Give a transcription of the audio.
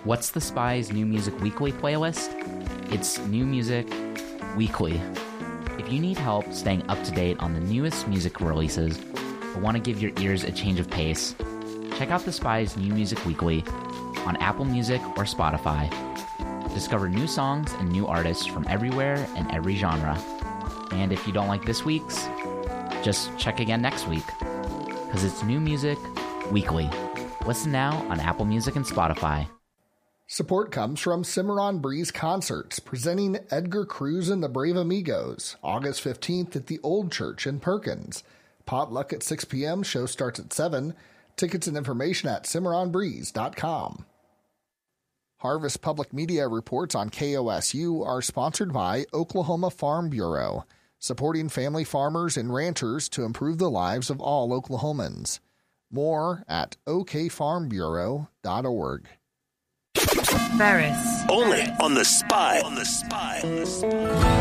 What's the Spy's New Music Weekly playlist? It's New Music Weekly. If you need help staying up to date on the newest music releases or want to give your ears a change of pace, check out the Spy's New Music Weekly on Apple Music or Spotify. Discover new songs and new artists from everywhere and every genre. And if you don't like this week's, just check again next week, because it's New Music Weekly. Listen now on Apple Music and Spotify. Support comes from Cimarron Breeze Concerts, presenting Edgar Cruz and the Brave Amigos, August 15th at the Old Church in Perkins. Potluck at 6 p.m., show starts at 7. Tickets and information at cimarronbreeze.com. Harvest Public Media reports on KOSU are sponsored by Oklahoma Farm Bureau, supporting family farmers and ranchers to improve the lives of all Oklahomans. More at okfarmbureau.org. Ferris. Only on The Spy.